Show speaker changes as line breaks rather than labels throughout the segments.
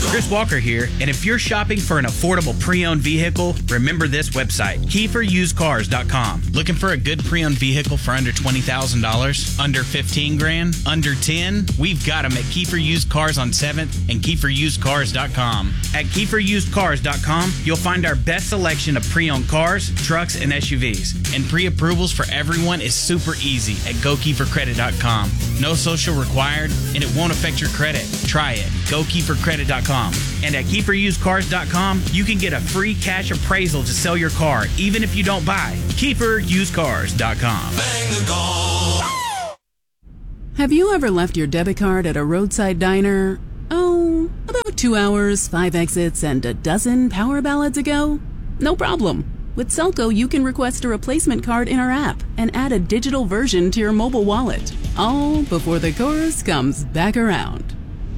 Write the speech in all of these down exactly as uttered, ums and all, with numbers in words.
Chris Walker here, and if you're shopping for an affordable pre-owned vehicle, remember this website, Kiefer Used Cars dot com. Looking for a good pre-owned vehicle for under twenty thousand dollars? Under fifteen grand? Under ten? We've got them at Kiefer Used Cars on seventh and Kiefer Used Cars dot com. At Kiefer Used Cars dot com, you'll find our best selection of pre-owned cars, trucks, and S U Vs. And pre-approvals for everyone is super easy at Go Kiefer Credit dot com. No social required, and it won't affect your credit. Try it. Go Kiefer Credit dot com. And at Kiefer Used Cars dot com, you can get a free cash appraisal to sell your car, even if you don't buy. Kiefer Used Cars dot com.
Bang the goal.
Have you ever left your debit card at a roadside diner? Oh, about two hours, five exits, and a dozen power ballads ago? No problem. With Selco, you can request a replacement card in our app and add a digital version to your mobile wallet, all before the chorus comes back around.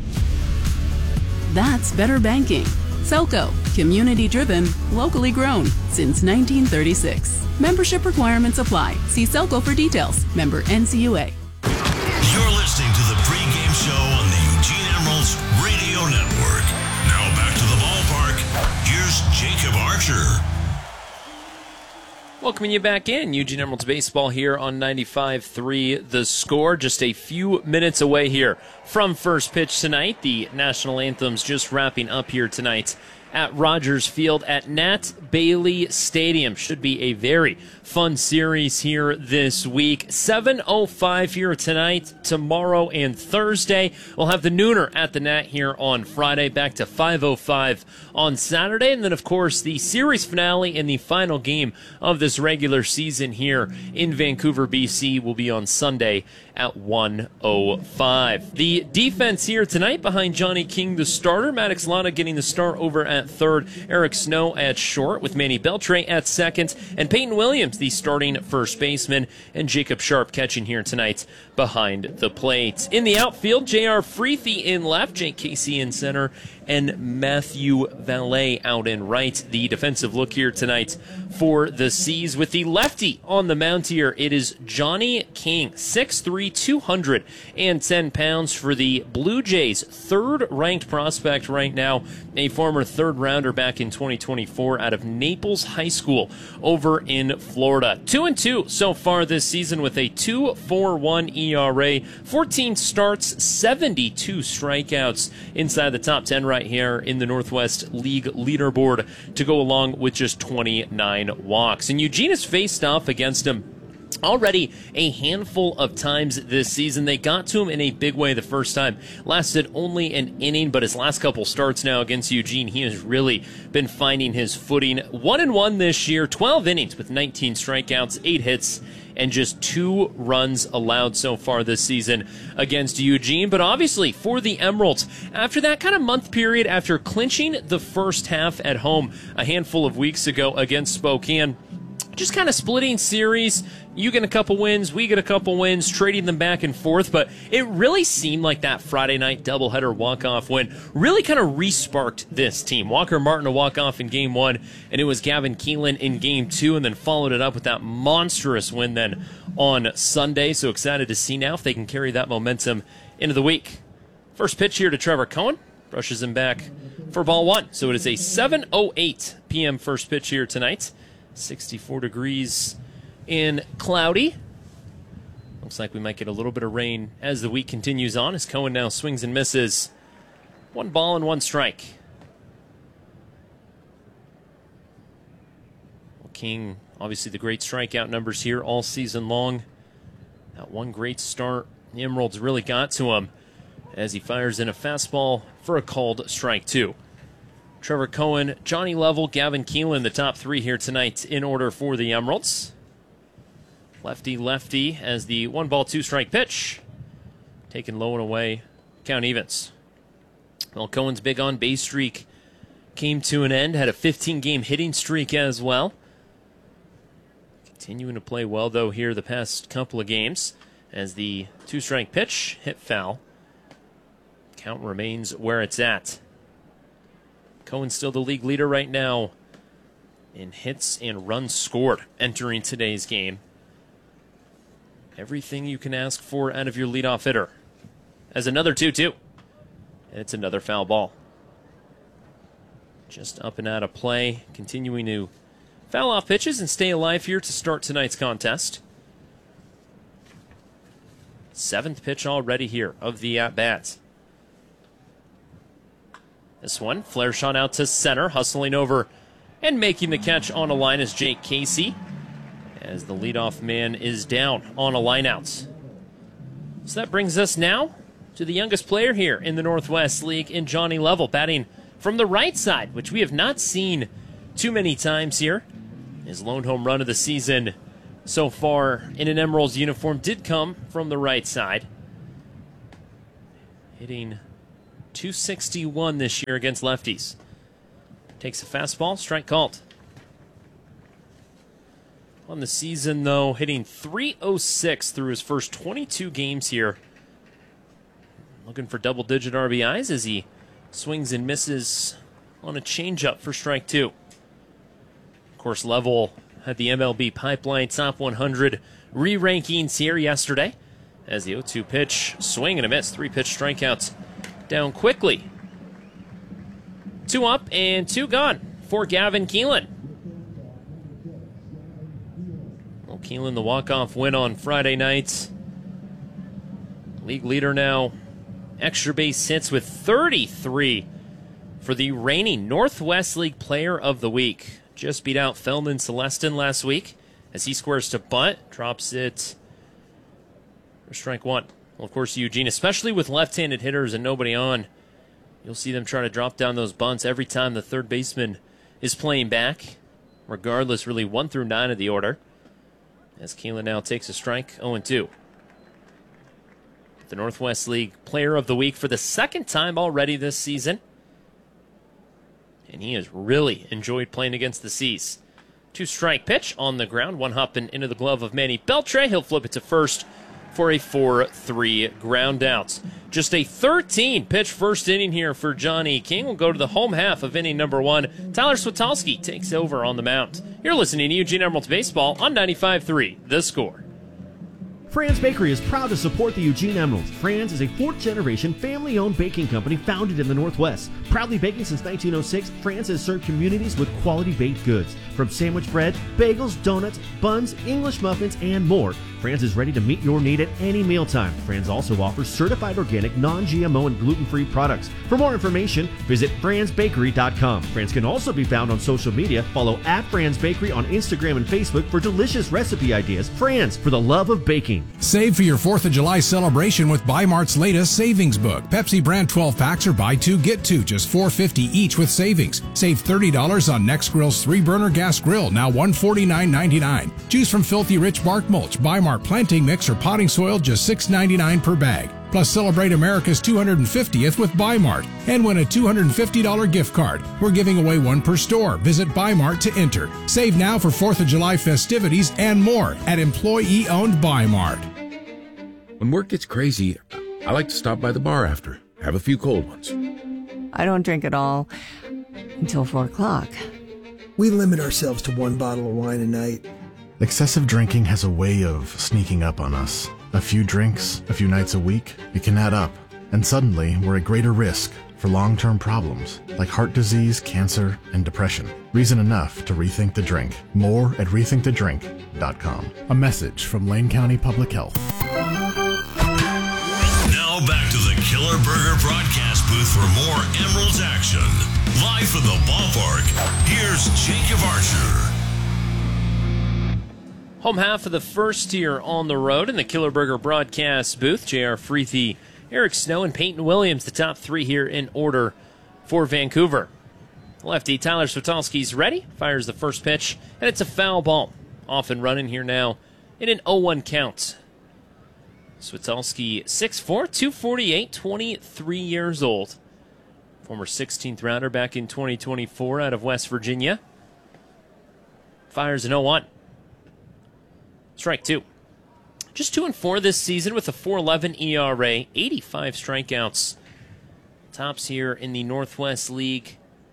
That's better banking. Selco, community-driven, locally grown, since nineteen thirty-six. Membership requirements apply. See Selco for details. Member N C U A.
You're listening to the pregame show on the Eugene Emeralds Radio Network. Now back to the ballpark. Here's Jacob Archer.
Welcoming you back in. Eugene Emeralds Baseball here on ninety-five point three The Score. Just a few minutes away here from first pitch tonight. The national anthem's just wrapping up here tonight at Rogers Field at Nat Bailey Stadium. Should be a very fun series here this week. seven oh five here tonight, tomorrow, and Thursday. We'll have the nooner at the Nat here on Friday, back to five oh five on Saturday. And then, of course, the series finale and the final game of this regular season here in Vancouver, B C will be on Sunday at one oh five. The defense here tonight behind Johnny King, the starter. Maddox Lana getting the start over at third. Eric Snow at short with Manny Beltre at second. And Peyton Williams, the starting first baseman. And Jacob Sharp catching here tonight behind the plate. In the outfield, J R Freethy in left, Jake Casey in center, and Matthew Valet out in right. The defensive look here tonight for the C's with the lefty on the mound here. It is Johnny King, six three, two hundred ten pounds for the Blue Jays. Third-ranked prospect right now, a former third-rounder back in twenty twenty-four out of Naples High School over in Florida. Two and two so far this season with a two point four one E R A, fourteen starts, seventy-two strikeouts, inside the top ten right here in the Northwest League leaderboard, to go along with just twenty-nine walks. And Eugene has faced off against him already a handful of times this season. They got to him in a big way the first time. Lasted only an inning, but his last couple starts now against Eugene, he has really been finding his footing. One and one this year, twelve innings with nineteen strikeouts, eight hits, and just two runs allowed so far this season against Eugene. But obviously, for the Emeralds, after that kind of month period, after clinching the first half at home a handful of weeks ago against Spokane, just kind of splitting series. You get a couple wins, we get a couple wins, trading them back and forth. But it really seemed like that Friday night doubleheader walk-off win really kind of re-sparked this team. Walker Martin a walk-off in game one, and it was Gavin Keelan in game two, and then followed it up with that monstrous win then on Sunday. So excited to see now if they can carry that momentum into the week. First pitch here to Trevor Cohen. Brushes him back for ball one. So it is a seven oh eight p.m. first pitch here tonight. sixty-four degrees and cloudy. Looks like we might get a little bit of rain as the week continues on, as Cohen now swings and misses. One ball and one strike. Well, King, obviously the great strikeout numbers here all season long. That one great start, the Emeralds really got to him as he fires in a fastball for a called strike two. Trevor Cohen, Johnny Level, Gavin Keelan, the top three here tonight in order for the Emeralds. Lefty, lefty as the one ball, two strike pitch. Taken low and away. Count evens. Well, Cohen's big on base streak came to an end. Had a fifteen game hitting streak as well. Continuing to play well, though, here the past couple of games as the two strike pitch hit foul. Count remains where it's at. Cohen's still the league leader right now in hits and runs scored entering today's game. Everything you can ask for out of your leadoff hitter. As another two two. And it's another foul ball. just up and out of play, continuing to foul off pitches and stay alive here to start tonight's contest. Seventh pitch already here of the at-bats. This one, flare shot out to center, hustling over and making the catch on a line is Jake Casey, as the leadoff man is down on a lineout. So that brings us now to the youngest player here in the Northwest League in Johnny Lovell, batting from the right side, which we have not seen too many times here. His lone home run of the season so far in an Emeralds uniform did come from the right side. Hitting two sixty-one this year against lefties. Takes a fastball, strike called. On the season, though, hitting three oh six through his first twenty-two games here. Looking for double-digit R B Is as he swings and misses on a changeup for strike two. Of course, Lovell had the M L B Pipeline Top one hundred re-rankings here yesterday as the oh two pitch, swing and a miss, three-pitch strikeouts down quickly. Two up and two gone for Gavin Keelan. Well, Keelan, the walk-off win on Friday night. League leader now. Extra base hits with thirty-three for the reigning Northwest League Player of the Week. Just beat out Feldman Celestin last week as he squares to bunt, drops it for strike one. Well, of course, Eugene, especially with left-handed hitters and nobody on, you'll see them try to drop down those bunts every time the third baseman is playing back, regardless, really, one through nine of the order. As Keelan now takes a strike, oh and two. The Northwest League Player of the Week for the second time already this season. And he has really enjoyed playing against the Seas. Two-strike pitch on the ground, one hopping into the glove of Manny Beltre. He'll flip it to first for a four three ground out. Just a thirteen-pitch first inning here for Johnny King. We'll go to the home half of inning number one. Tyler Switolski takes over on the mound. You're listening to Eugene Emeralds Baseball on ninety-five three, The Score.
Franz Bakery is proud to support the Eugene Emeralds. Franz is a fourth-generation, family-owned baking company founded in the Northwest. Proudly baking since nineteen oh six, Franz has served communities with quality baked goods. From sandwich bread, bagels, donuts, buns, English muffins, and more, Franz is ready to meet your need at any mealtime. Franz also offers certified organic, non-G M O, and gluten-free products. For more information, visit franz bakery dot com. Franz can also be found on social media. Follow at Franz Bakery on Instagram and Facebook for delicious recipe ideas. Franz, for the love of baking.
Save for your fourth of July celebration with Bi-Mart's latest savings book. Pepsi brand twelve packs are buy two, get two, just four dollars and fifty cents each with savings. Save thirty dollars on NextGrill's three-burner gas grill, now one hundred forty-nine ninety-nine. Choose from Filthy Rich Bark Mulch, Bi-Mart planting mix, or potting soil, just six dollars and ninety-nine cents per bag. Plus, celebrate America's two hundred fiftieth with Bi-Mart and win a two hundred fifty dollars gift card. We're giving away one per store. Visit Bi-Mart to enter. Save now for fourth of July festivities and more at employee-owned Bi-Mart.
When work gets crazy, I like to stop by the bar after, have a few cold ones.
I don't drink at all until four o'clock.
We limit ourselves to one bottle of wine a night.
Excessive drinking has a way of sneaking up on us. A few drinks, a few nights a week, it can add up. And suddenly, we're at greater risk for long-term problems like heart disease, cancer, and depression. Reason enough to rethink the drink. More at rethink the drink dot com. A message from Lane County Public Health.
Now back to the Killer Burger broadcast booth for more Emeralds action. Live from the ballpark, here's Jacob Archer.
Home half of the first here on the road in the Killer Burger broadcast booth. J R Freethy, Eric Snow, and Peyton Williams, the top three here in order for Vancouver. Lefty Tyler Switolski's ready, fires the first pitch, and it's a foul ball. Off and running here now in an oh one count. Switolski, six foot four, two forty-eight, twenty-three years old. Former sixteenth rounder back in twenty twenty-four out of West Virginia. Fires an oh one. Strike two. Just two and four this season with a four eleven E R A, eighty-five strikeouts. Tops here in the Northwest League.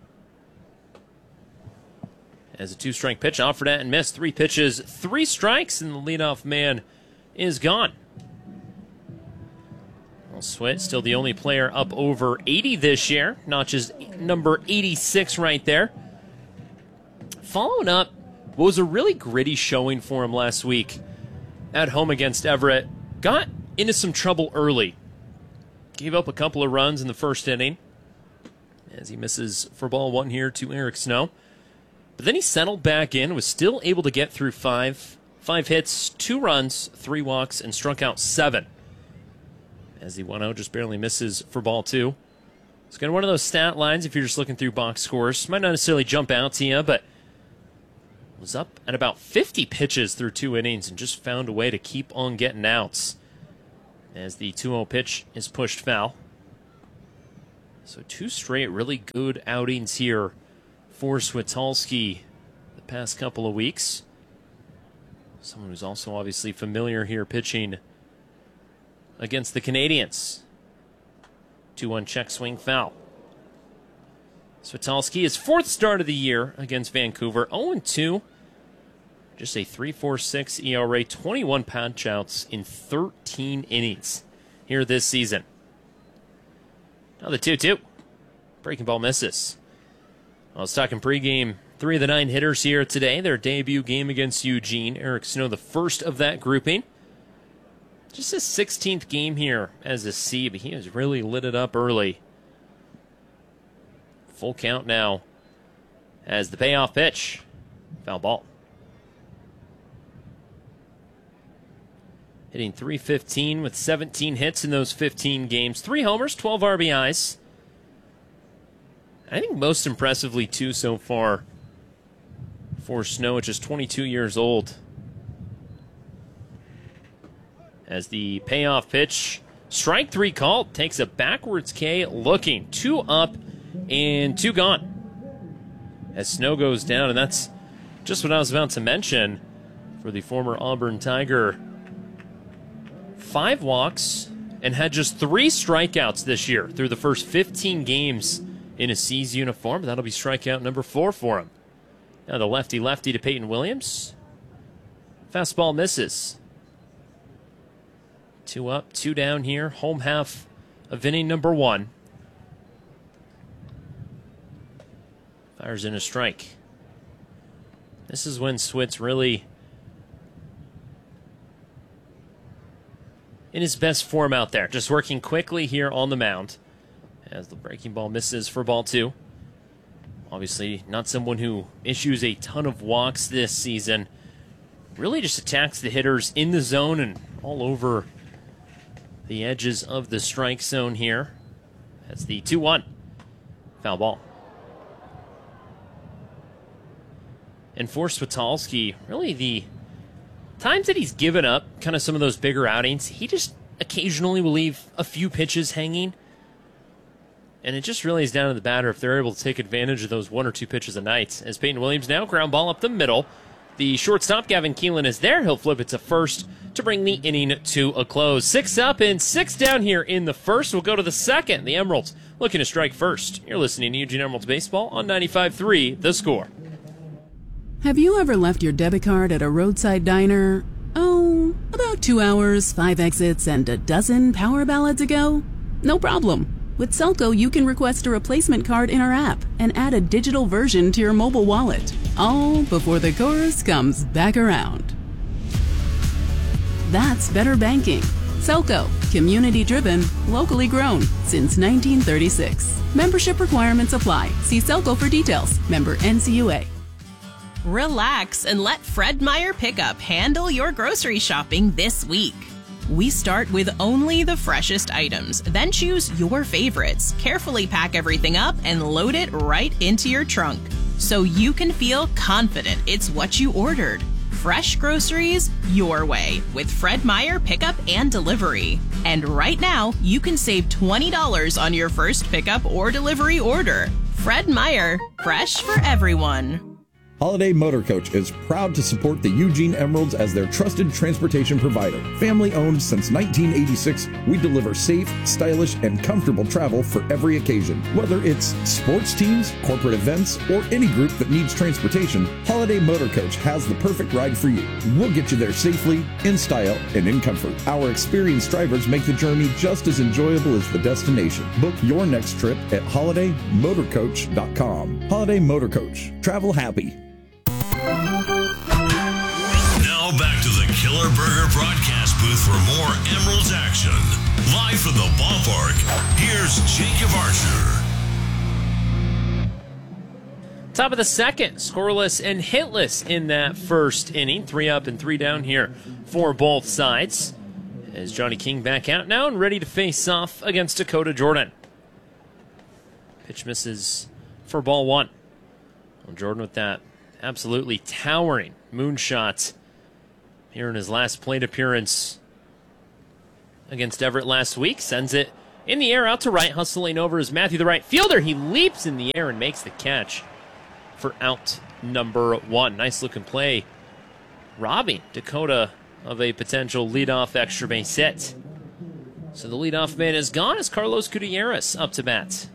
As a two-strike pitch, offered at and missed. Three pitches, three strikes, and the leadoff man is gone. Well, Switt, still the only player up over eighty this year. Notches number eighty-six right there. Following up, what was a really gritty showing for him last week at home against Everett. Got into some trouble early. Gave up a couple of runs in the first inning as he misses for ball one here to Eric Snow. But then he settled back in, was still able to get through five. Five hits, two runs, three walks, and struck out seven. As he went out, just barely misses for ball two. It's kind of one of those stat lines, if you're just looking through box scores. Might not necessarily jump out to you, but was up at about fifty pitches through two innings and just found a way to keep on getting outs. As the two oh pitch is pushed foul. So two straight really good outings here for Switalski the past couple of weeks. Someone who's also obviously familiar here pitching against the Canadians. two one check swing foul. Switalski, his fourth start of the year against Vancouver. oh and two. Just a three point four six E R A, twenty-one punch outs in thirteen innings here this season. Now the two two. Breaking ball misses. I was talking pregame. Three of the nine hitters here today. Their debut game against Eugene. Eric Snow, the first of that grouping. Just his sixteenth game here as a C, but he has really lit it up early. Full count now as the payoff pitch. Foul ball. Hitting three fifteen with seventeen hits in those fifteen games. Three homers, twelve R B Is. I think most impressively, too, so far for Snow, at just twenty-two years old. As the payoff pitch, strike three called, takes a backwards K looking. Two up and two gone. As Snow goes down, and that's just what I was about to mention for the former Auburn Tiger. Five walks and had just three strikeouts this year through the first fifteen games in a C's uniform. That'll be strikeout number four for him. Now the lefty-lefty to Peyton Williams. Fastball misses. Two up, two down here. Home half of inning number one. Fires in a strike. This is when Switt's really in his best form out there. Just working quickly here on the mound. As the breaking ball misses for ball two. Obviously, not someone who issues a ton of walks this season. Really just attacks the hitters in the zone and all over the edges of the strike zone here. That's the two one. Foul ball. And for Switalski, really the times that he's given up kind of some of those bigger outings, he just occasionally will leave a few pitches hanging. And it just really is down to the batter if they're able to take advantage of those one or two pitches a night. As Peyton Williams now, ground ball up the middle. The shortstop, Gavin Keelan, is there. He'll flip it to first to bring the inning to a close. Six up and six down here in the first. We'll go to the second. The Emeralds looking to strike first. You're listening to Eugene Emeralds Baseball on ninety-five point three The Score.
Have you ever left your debit card at a roadside diner? Oh, about two hours, five exits, and a dozen power ballads ago? No problem. With Selco, you can request a replacement card in our app and add a digital version to your mobile wallet, all before the chorus comes back around. That's better banking. Selco, community-driven, locally grown, since nineteen thirty-six. Membership requirements apply. See Selco for details. Member N C U A.
Relax and let Fred Meyer Pickup handle your grocery shopping this week. We start with only the freshest items, then choose your favorites, carefully pack everything up, and load it right into your trunk, so you can feel confident it's what you ordered. Fresh groceries your way with Fred Meyer Pickup and Delivery. And right now, you can save twenty dollars on your first pickup or delivery order. Fred Meyer, fresh for everyone.
Holiday Motor Coach is proud to support the Eugene Emeralds as their trusted transportation provider. Family owned since nineteen eighty-six, we deliver safe, stylish, and comfortable travel for every occasion. Whether it's sports teams, corporate events, or any group that needs transportation, Holiday Motor Coach has the perfect ride for you. We'll get you there safely, in style, and in comfort. Our experienced drivers make the journey just as enjoyable as the destination. Book your next trip at holiday motor coach dot com. Holiday Motor Coach. Travel happy.
Now back to the Killer Burger broadcast booth for more Emeralds action. Live from the ballpark, here's Jacob Archer.
Top of the second, scoreless and hitless in that first inning. Three up and three down here for both sides. As Johnny King back out now and ready to face off against Dakota Jordan. Pitch misses for ball one. Well, Jordan with that absolutely towering moonshot here in his last plate appearance against Everett last week. Sends it in the air out to right. Hustling over is Matthew, the right fielder. He leaps in the air and makes the catch for out number one. Nice looking play, robbing Dakota of a potential leadoff extra base hit. So the leadoff man is gone as Carlos Gutierrez up to bat.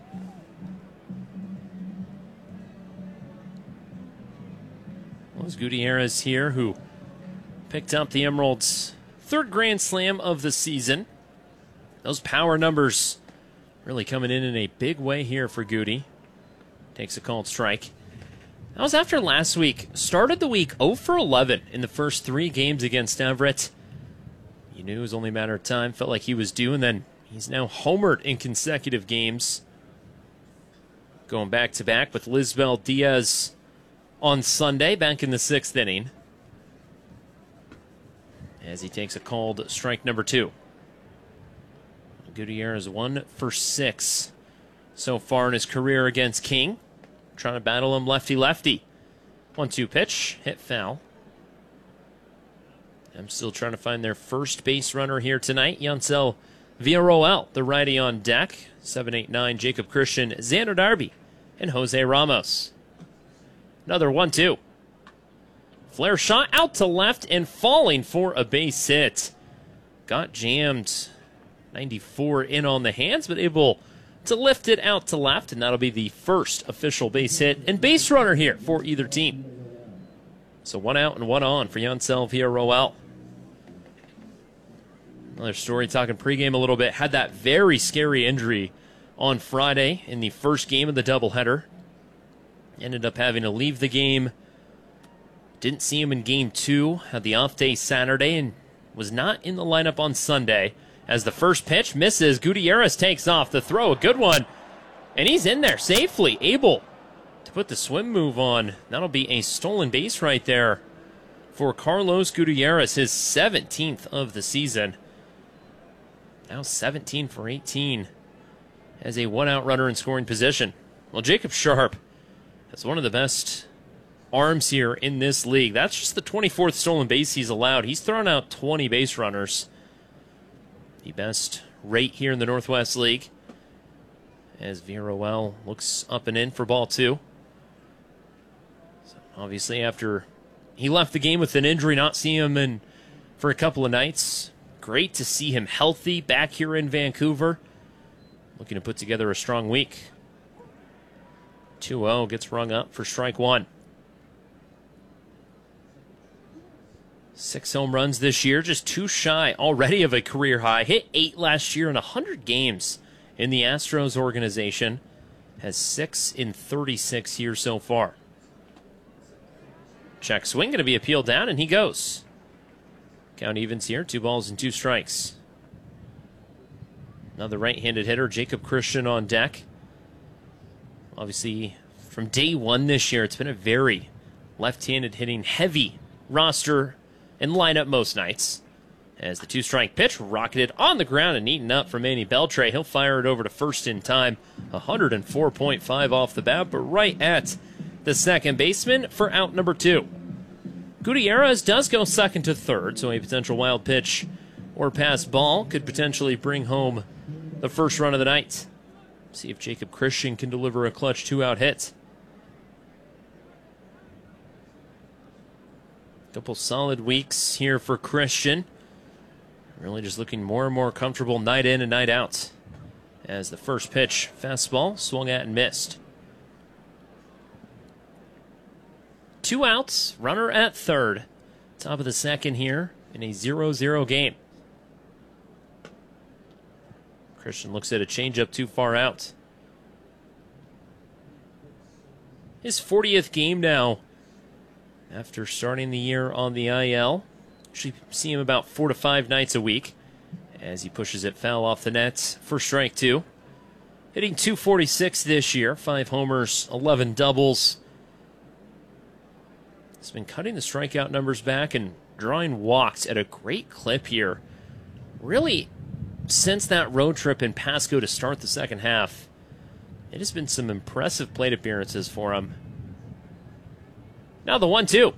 Well, it's Gutierrez here who picked up the Emeralds' third grand slam of the season. Those power numbers really coming in in a big way here for Goody. Takes a called strike. That was after last week. Started the week oh for eleven in the first three games against Everett. You knew it was only a matter of time. Felt like he was due, and then he's now homered in consecutive games. Going back-to-back with Lisbel Diaz on Sunday, back in the sixth inning. As he takes a called strike number two. Gutierrez one for six so far in his career against King. Trying to battle him lefty-lefty. one two pitch, hit foul. I'm still trying to find their first base runner here tonight. Yancel Villarroel, the righty on deck. seven eight nine, Jacob Christian, Xander Darby, and Jose Ramos. Another one two. Flare shot out to left and falling for a base hit. Got jammed. ninety-four in on the hands, but able to lift it out to left, and that'll be the first official base hit and base runner here for either team. So one out and one on for Yancel Villarroel. Another story talking pregame a little bit. Had that very scary injury on Friday in the first game of the doubleheader. Ended up having to leave the game. Didn't see him in game two. Had the off day Saturday and was not in the lineup on Sunday. As the first pitch misses, Gutierrez takes off the throw. A good one. And he's in there safely, able to put the swim move on. That'll be a stolen base right there for Carlos Gutierrez, his seventeenth of the season. Now seventeen for eighteen as a one-out runner in scoring position. Well, Jacob Sharp is one of the best arms here in this league. That's just the twenty-fourth stolen base he's allowed. He's thrown out twenty base runners. The best rate here in the Northwest League. As Villarroel looks up and in for ball two. So obviously after he left the game with an injury, not see him in for a couple of nights. Great to see him healthy back here in Vancouver. Looking to put together a strong week. two oh gets rung up for strike one. Six home runs this year, just two shy already of a career high. Hit eight last year in one hundred games in the Astros organization. Has six in thirty-six here so far. Check swing, going to be appealed down, and he goes. Count evens here, two balls and two strikes. Another right-handed hitter, Jacob Christian on deck. Obviously, from day one this year, it's been a very left-handed hitting heavy roster and lineup most nights. As the two-strike pitch rocketed on the ground and eaten up from Manny Beltre. He'll fire it over to first in time. one oh four point five off the bat, but right at the second baseman for out number two. Gutierrez does go second to third, so a potential wild pitch or pass ball could potentially bring home the first run of the night. See if Jacob Christian can deliver a clutch two-out hit. Couple solid weeks here for Christian. Really just looking more and more comfortable night in and night out. As the first pitch, fastball, swung at and missed. Two outs, runner at third. Top of the second here in a zero zero game. Christian looks at a changeup too far out. His fortieth game now after starting the year on the I L. Actually see him about four to five nights a week as he pushes it foul off the net for strike two. Hitting two forty-six this year, five homers, eleven doubles. He's been cutting the strikeout numbers back and drawing walks at a great clip here. Really, since that road trip in Pasco to start the second half, it has been some impressive plate appearances for him. Now the one two.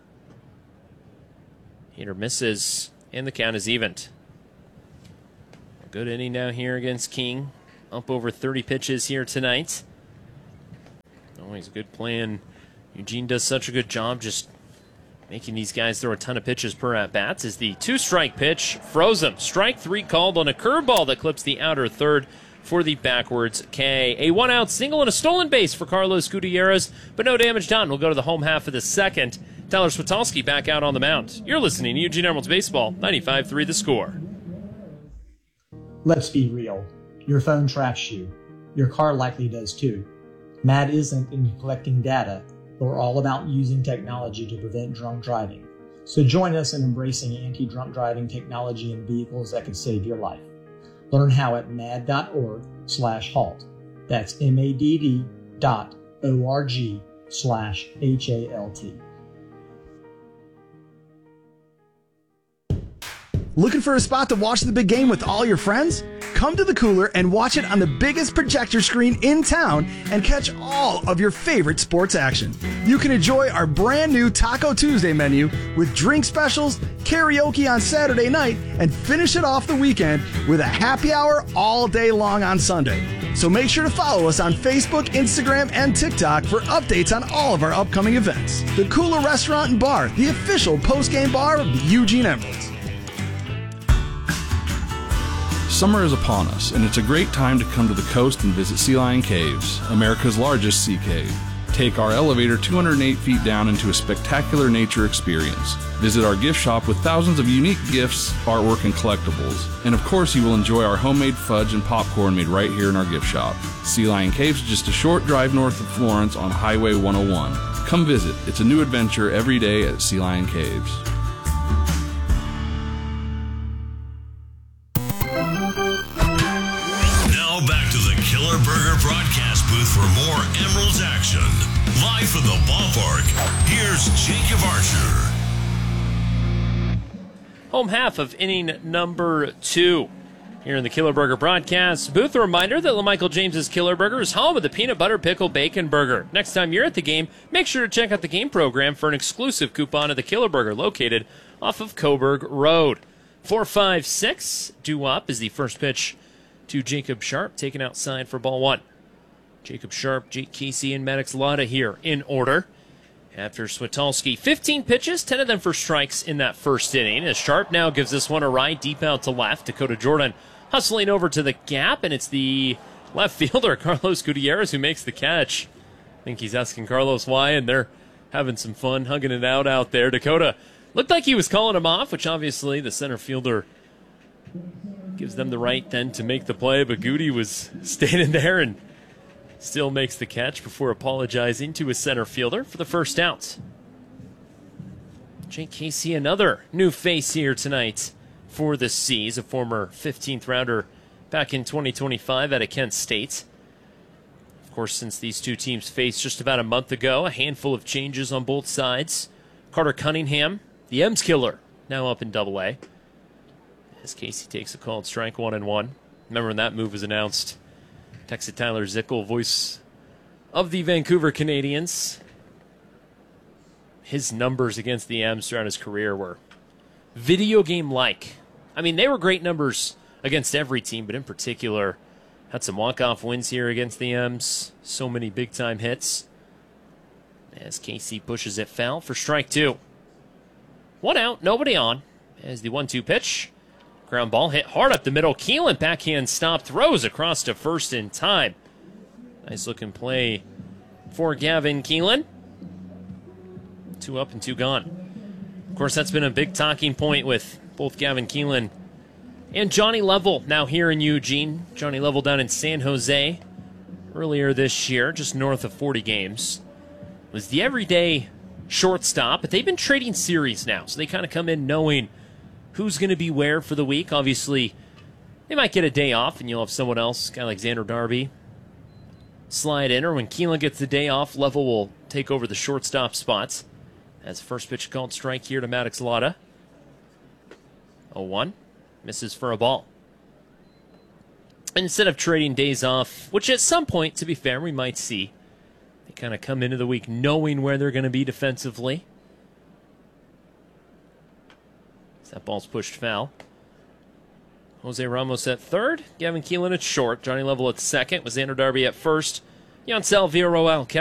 Hitter misses, and the count is evened. A good inning now here against King. Up over thirty pitches here tonight. Always a good plan. Eugene does such a good job just making these guys throw a ton of pitches per at-bats. Is the two-strike pitch. Froze him. Strike three called on a curveball that clips the outer third for the backwards K. A one-out single and a stolen base for Carlos Gutierrez, but no damage done. We'll go to the home half of the second. Tyler Switolski back out on the mound. You're listening to Eugene Emeralds Baseball, ninety-five three The Score.
Let's be real. Your phone tracks you. Your car likely does too. Mad isn't into collecting data, but we're all about using technology to prevent drunk driving. So join us in embracing anti-drunk driving technology in vehicles that could save your life. Learn how at mad.org slash halt. That's M-A-D-D dot O-R-G slash H-A-L-T.
Looking for a spot to watch the big game with all your friends? Come to the Cooler and watch it on the biggest projector screen in town and catch all of your favorite sports action. You can enjoy our brand new Taco Tuesday menu with drink specials, karaoke on Saturday night, and finish it off the weekend with a happy hour all day long on Sunday. So make sure to follow us on Facebook, Instagram, and TikTok for updates on all of our upcoming events. The Cooler Restaurant and Bar, the official post-game bar of the Eugene Emeralds.
Summer is upon us, and it's a great time to come to the coast and visit Sea Lion Caves, America's largest sea cave. Take our elevator two hundred eight feet down into a spectacular nature experience. Visit our gift shop with thousands of unique gifts, artwork, and collectibles. And of course, you will enjoy our homemade fudge and popcorn made right here in our gift shop. Sea Lion Caves is just a short drive north of Florence on Highway one oh one. Come visit. It's a new adventure every day at Sea Lion Caves.
Killer Burger broadcast booth for more Emeralds action. Live from the ballpark, here's Jacob Archer.
Home half of inning number two here in the Killer Burger broadcast booth. A reminder that LaMichael James's Killer Burger is home of the peanut butter pickle bacon burger. Next time you're at the game, make sure to check out the game program for an exclusive coupon of the Killer Burger located off of Coburg Road. four five six, due up is the first pitch to Jacob Sharp, taken outside for ball one. Jacob Sharp, Jake Casey, and Maddox Lotta here in order. After Switolski, fifteen pitches, ten of them for strikes in that first inning. As Sharp now gives this one a ride deep out to left. Dakota Jordan hustling over to the gap, and it's the left fielder, Carlos Gutierrez, who makes the catch. I think he's asking Carlos why, and they're having some fun hugging it out out there. Dakota looked like he was calling him off, which obviously the center fielder gives them the right then to make the play, but Goody was standing there and still makes the catch before apologizing to his center fielder for the first out. Jake Casey, another new face here tonight for the Seas, a former fifteenth rounder back in twenty twenty-five out of Kent State. Of course, since these two teams faced just about a month ago, a handful of changes on both sides. Carter Cunningham, the M's killer, now up in Double A. As Casey takes a called strike one and one. Remember when that move was announced? Texted Tyler Zickel, voice of the Vancouver Canadians. His numbers against the M's throughout his career were video game-like. I mean, they were great numbers against every team, but in particular, had some walk-off wins here against the M's. So many big-time hits. As Casey pushes it foul for strike two. One out, nobody on. As the one two pitch. Ground ball hit hard up the middle. Keelan backhand stop throws across to first in time. Nice looking play for Gavin Keelan. Two up and two gone. Of course, that's been a big talking point with both Gavin Keelan and Johnny Level now here in Eugene. Johnny Level down in San Jose earlier this year, just north of forty games. Was the everyday shortstop, but they've been trading series now, so they kind of come in knowing who's going to be where for the week. Obviously, they might get a day off, and you'll have someone else, a guy like Xander Darby, slide in, or when Keelan gets the day off, Level will take over the shortstop spots. As first pitch called strike here to Maddox Lotta. oh one. Misses for a ball. Instead of trading days off, which at some point, to be fair, we might see, they kind of come into the week knowing where they're going to be defensively. That ball's pushed foul. Jose Ramos at third. Gavin Keelan at short. Johnny Level at second. With Xander Darby at first. Yancel Villarroel